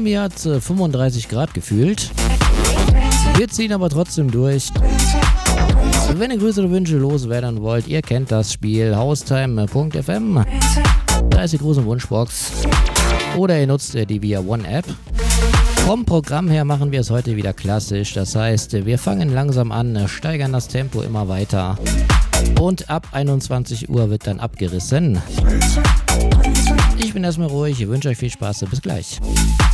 Miami hat 35 Grad gefühlt. Wir ziehen aber trotzdem durch. Wenn ihr Grüße oder Wünsche loswerden wollt, ihr kennt das Spiel haustime.fm. Da ist die große Wunschbox. Oder ihr nutzt die Via One App. Vom Programm her machen wir es heute wieder klassisch. Das heißt, wir fangen langsam an, steigern das Tempo immer weiter. Und ab 21 Uhr wird dann abgerissen. Ich bin erstmal ruhig, ich wünsche euch viel Spaß, bis gleich.